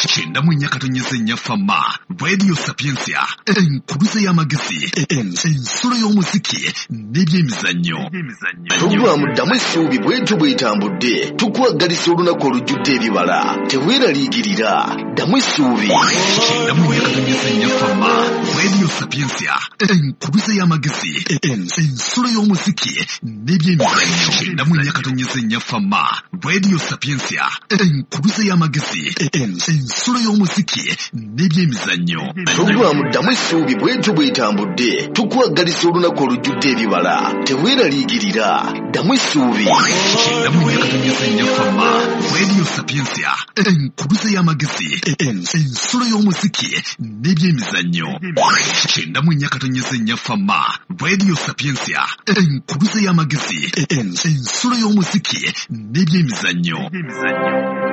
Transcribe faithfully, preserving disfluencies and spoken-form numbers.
Chenda munyakatonyeze nyafama Radio Sapiensia enkuluze y'amagezi ensolo y'omuziki n'ebyemizannyo. Programu ddamu essuubi bwetyo bwetambudde tukwagalisa olunaku olujjudde ebibala teweeraliikirira ddamu essuubi. Chenda munyakatonyeze nyafama Radio Sapiensia enkuluze y'amagezi ensolo y'omuziki n'ebyemizannyo. Chenda munyakatonyeze nyafama Radio Sapiensia enkuluze y'amagezi ensolo y'omuziki n'ebyemizannyo. Programu ddamu essuubi bwetyo bwetambudde tukwagalisa olunaku olujjudde ebibala teweeraliikirira ddamu essuubi. Chenda munyakatonyeze nyafama Radio Sapiensia enkuluze y'amagezi ensolo y'omuziki n'ebyemizannyo. Chenda munyakatonyeze nyafama Radio Sapiensia enkuluze y'amagezi ensolo y'omuziki n'ebyemizannyo.